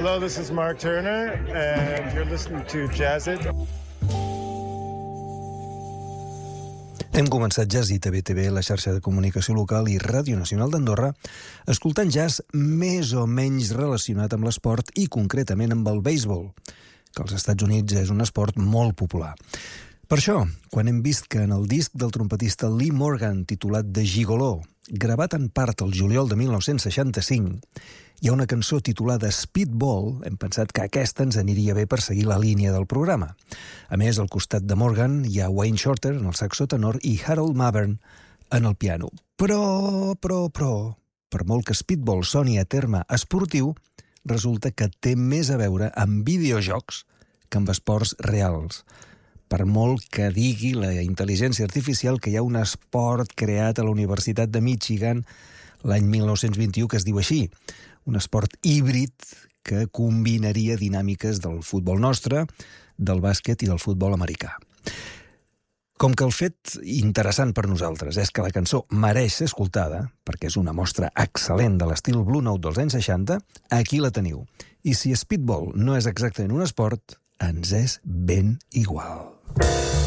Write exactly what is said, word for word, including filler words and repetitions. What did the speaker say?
Hello, this is Mark Turner, and you're listening to Jazz It. Hem començat Jazz It a B T V, la xarxa de comunicació local i Ràdio Nacional d'Andorra, escoltant jazz més o menys relacionat amb l'esport i concretament amb el béisbol, que als Estats Units és un esport molt popular. Per això, quan hem vist que en el disc del trompetista Lee Morgan, titulat The Gigolo, gravat en part el juliol de mil nou-cents seixanta-cinc, hi ha una cançó titulada Speedball, hem pensat que aquesta ens aniria bé per seguir la línia del programa. A més, al costat de Morgan hi ha Wayne Shorter en el saxo tenor i Harold Mavern en el piano. Però, però, però, per molt que Speedball soni a terme esportiu, resulta que té més a veure amb videojocs que amb esports reals. Per molt que digui la intel·ligència artificial que hi ha un esport creat a la Universitat de Michigan l'any mil nou-cents vint-i-u que es diu així, un esport híbrid que combinaria dinàmiques del futbol nostre, del bàsquet i del futbol americà. Com que el fet interessant per nosaltres és que la cançó mereix ser escoltada, perquè és una mostra excel·lent de l'estil Blue Note dels anys seixanta, aquí la teniu. I si Speedball no és exactament un esport, ens és ben igual.